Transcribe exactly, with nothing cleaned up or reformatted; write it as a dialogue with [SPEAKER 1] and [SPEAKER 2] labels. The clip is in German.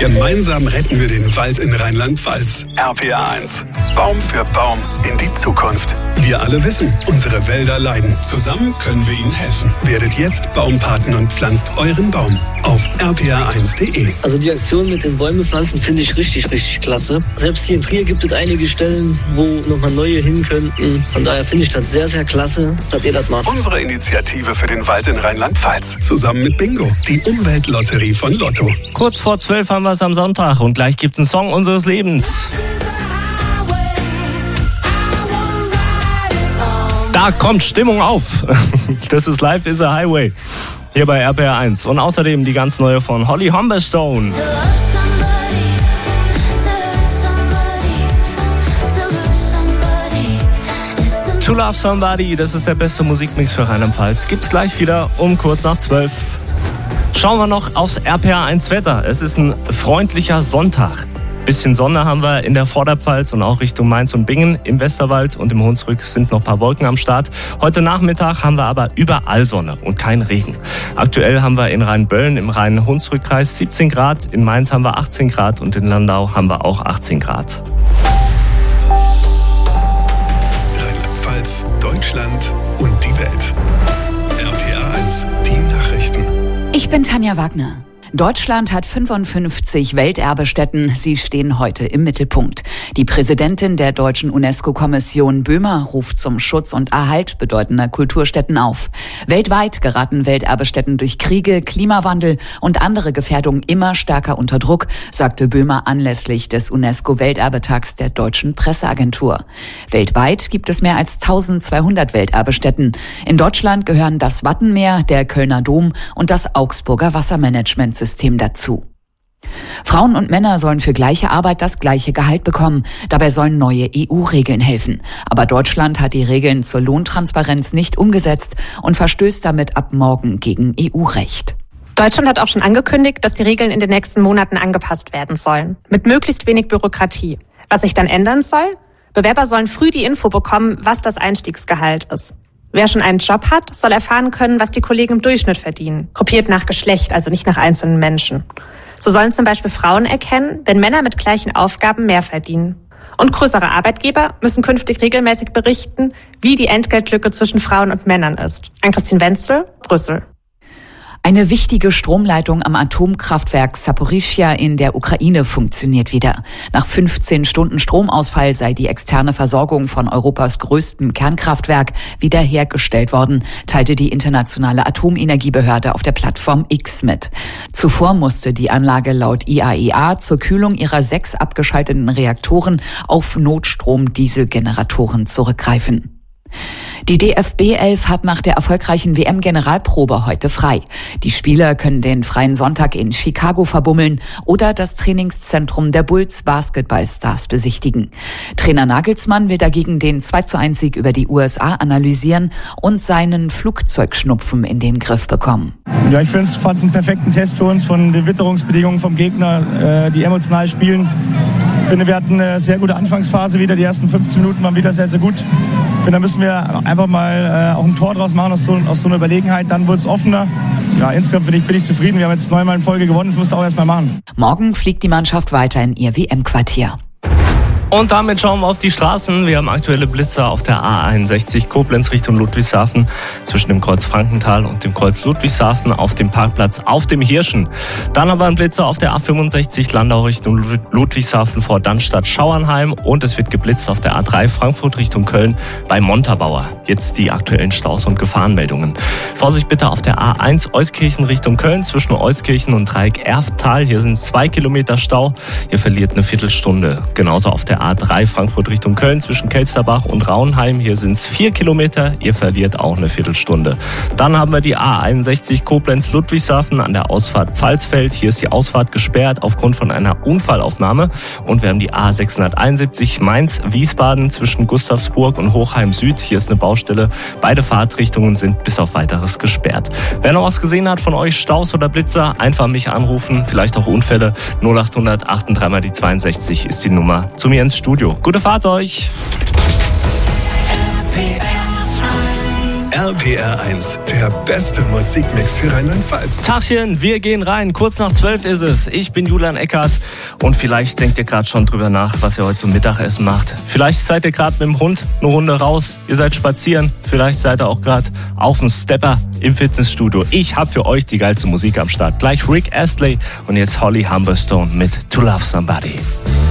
[SPEAKER 1] Gemeinsam retten wir den Wald in Rheinland-Pfalz. R P R eins. Baum für Baum in die Zukunft. Wir alle wissen, unsere Wälder leiden. Zusammen können wir ihnen helfen. Werdet jetzt Baumpaten und pflanzt euren Baum auf r p r eins punkt d e.
[SPEAKER 2] Also die Aktion mit den Bäume pflanzen finde ich richtig, richtig klasse. Selbst hier in Trier gibt es einige Stellen, wo nochmal neue hin könnten. Von daher finde ich das sehr, sehr klasse, dass ihr das macht.
[SPEAKER 1] Unsere Initiative für den Wald in Rheinland-Pfalz. Zusammen mit Bingo, die Umweltlotterie von Lotto.
[SPEAKER 3] Kurz vor zwölf haben wir es am Sonntag und gleich gibt es einen Song unseres Lebens. Da kommt Stimmung auf. Das ist Life is a Highway. Hier bei R P R eins. Und außerdem die ganz neue von Holly Humberstone. To Love Somebody, das ist der beste Musikmix für Rheinland-Pfalz. Gibt's gleich wieder um kurz nach zwölf. Schauen wir noch aufs R P R eins Wetter. Es ist ein freundlicher Sonntag. Bisschen Sonne haben wir in der Vorderpfalz und auch Richtung Mainz und Bingen. Im Westerwald und im Hunsrück sind noch ein paar Wolken am Start. Heute Nachmittag haben wir aber überall Sonne und kein Regen. Aktuell haben wir in Rheinböllen im Rhein-Hunsrück-Kreis siebzehn Grad, in Mainz haben wir achtzehn Grad und in Landau haben wir auch achtzehn Grad.
[SPEAKER 1] Rheinland-Pfalz, Deutschland und die Welt. R P R eins, die Nachrichten.
[SPEAKER 4] Ich bin Tanja Wagner. Deutschland hat fünfundfünfzig Welterbestätten. Sie stehen heute im Mittelpunkt. Die Präsidentin der deutschen UNESCO-Kommission Böhmer ruft zum Schutz und Erhalt bedeutender Kulturstätten auf. Weltweit geraten Welterbestätten durch Kriege, Klimawandel und andere Gefährdungen immer stärker unter Druck, sagte Böhmer anlässlich des UNESCO-Welterbetags der Deutschen Presseagentur. Weltweit gibt es mehr als eintausendzweihundert Welterbestätten. In Deutschland gehören das Wattenmeer, der Kölner Dom und das Augsburger Wassermanagement System dazu. Frauen und Männer sollen für gleiche Arbeit das gleiche Gehalt bekommen. Dabei sollen neue E U-Regeln helfen. Aber Deutschland hat die Regeln zur Lohntransparenz nicht umgesetzt und verstößt damit ab morgen gegen E U-Recht.
[SPEAKER 5] Deutschland hat auch schon angekündigt, dass die Regeln in den nächsten Monaten angepasst werden sollen. Mit möglichst wenig Bürokratie. Was sich dann ändern soll? Bewerber sollen früh die Info bekommen, was das Einstiegsgehalt ist. Wer schon einen Job hat, soll erfahren können, was die Kollegen im Durchschnitt verdienen. Gruppiert nach Geschlecht, also nicht nach einzelnen Menschen. So sollen zum Beispiel Frauen erkennen, wenn Männer mit gleichen Aufgaben mehr verdienen. Und größere Arbeitgeber müssen künftig regelmäßig berichten, wie die Entgeltlücke zwischen Frauen und Männern ist. Ann-Christine Wenzel, Brüssel.
[SPEAKER 4] Eine wichtige Stromleitung am Atomkraftwerk Saporischschja in der Ukraine funktioniert wieder. Nach fünfzehn Stunden Stromausfall sei die externe Versorgung von Europas größtem Kernkraftwerk wiederhergestellt worden, teilte die internationale Atomenergiebehörde auf der Plattform X mit. Zuvor musste die Anlage laut I A E A zur Kühlung ihrer sechs abgeschalteten Reaktoren auf Notstrom-Dieselgeneratoren zurückgreifen. Die D F B elf hat nach der erfolgreichen W M-Generalprobe heute frei. Die Spieler können den freien Sonntag in Chicago verbummeln oder das Trainingszentrum der Bulls Basketballstars besichtigen. Trainer Nagelsmann will dagegen den zwei zu eins Sieg über die U S A analysieren und seinen Flugzeugschnupfen in den Griff bekommen.
[SPEAKER 6] Ja, ich fand es einen perfekten Test für uns von den Witterungsbedingungen vom Gegner, die emotional spielen. Ich finde, wir hatten eine sehr gute Anfangsphase wieder. Die ersten fünfzehn Minuten waren wieder sehr, sehr gut. Ich finde, da müssen wir einfach mal äh, auch ein Tor draus machen aus so, aus so einer Überlegenheit. Dann wird es offener. Ja, insgesamt bin ich, bin ich zufrieden. Wir haben jetzt neunmal in Folge gewonnen. Das musst du auch erst mal machen.
[SPEAKER 4] Morgen fliegt die Mannschaft weiter in ihr W M-Quartier.
[SPEAKER 3] Und damit schauen wir auf die Straßen. Wir haben aktuelle Blitzer auf der A einundsechzig Koblenz Richtung Ludwigshafen zwischen dem Kreuz Frankenthal und dem Kreuz Ludwigshafen auf dem Parkplatz auf dem Hirschen. Dann haben wir einen Blitzer auf der A fünfundsechzig Landau Richtung Ludwigshafen vor Dannstatt-Schauernheim und es wird geblitzt auf der A drei Frankfurt Richtung Köln bei Montabaur. Jetzt die aktuellen Staus- und Gefahrenmeldungen. Vorsicht bitte auf der A eins Euskirchen Richtung Köln zwischen Euskirchen und Dreieck Erftal. Hier sind zwei Kilometer Stau. Ihr verliert eine Viertelstunde. Genauso auf der A drei Frankfurt Richtung Köln zwischen Kelsterbach und Raunheim. Hier sind es vier Kilometer. Ihr verliert auch eine Viertelstunde. Dann haben wir die A einundsechzig Koblenz Ludwigshafen an der Ausfahrt Pfalzfeld. Hier ist die Ausfahrt gesperrt aufgrund von einer Unfallaufnahme. Und wir haben die A sechshunderteinundsiebzig Mainz Wiesbaden zwischen Gustavsburg und Hochheim Süd. Hier ist eine Baustelle. Beide Fahrtrichtungen sind bis auf Weiteres gesperrt. Wer noch was gesehen hat von euch, Staus oder Blitzer, einfach mich anrufen. Vielleicht auch Unfälle. null acht hundert achtunddreißig mal die zweiundsechzig ist die Nummer zu mir ins Studio. Gute Fahrt euch!
[SPEAKER 1] R R P R eins, der beste Musikmix für Rheinland-Pfalz.
[SPEAKER 3] Tachchen, wir gehen rein. Kurz nach zwölf ist es. Ich bin Julian Eckert und vielleicht denkt ihr gerade schon drüber nach, was ihr heute zum Mittagessen macht. Vielleicht seid ihr gerade mit dem Hund eine Runde raus, ihr seid spazieren, vielleicht seid ihr auch gerade auf dem Stepper im Fitnessstudio. Ich habe für euch die geilste Musik am Start. Gleich Rick Astley und jetzt Holly Humberstone mit To Love Somebody.